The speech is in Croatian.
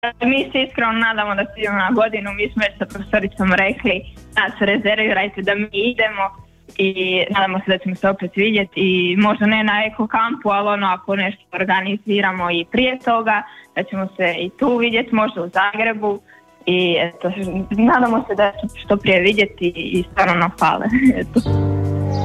Mi se iskreno nadamo da se idemo na godinu, mi smo već sa profesoricom rekli da se rezervirajte da mi idemo i nadamo se da ćemo se opet vidjeti i možda ne na eko kampu, ali ako nešto organiziramo i prije toga, da ćemo se i tu vidjeti, možda u Zagrebu i eto, nadamo se da ćemo što prije vidjeti i stvarno nam fale. Eto.